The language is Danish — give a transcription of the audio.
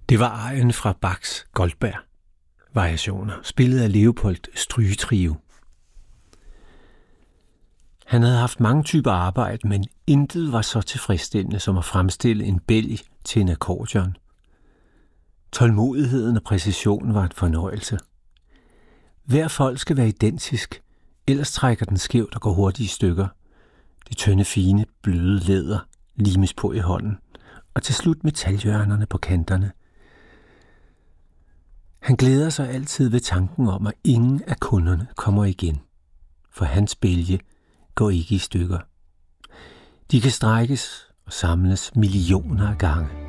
Det var arien fra Bachs Goldberg-variationer, spillet af Leopold Strygetrio. Han havde haft mange typer arbejde, men intet var så tilfredsstillende som at fremstille en bælg til en akkordeon. Tålmodigheden og præcision var en fornøjelse. Hver fold skal være identisk, ellers trækker den skævt og går hurtigt i stykker. Det tynde, fine, bløde læder limes på i hånden, og til slut metaljørnerne på kanterne. Han glæder sig altid ved tanken om, at ingen af kunderne kommer igen, for hans bælge går ikke i stykker. De kan strækkes og samles millioner af gange.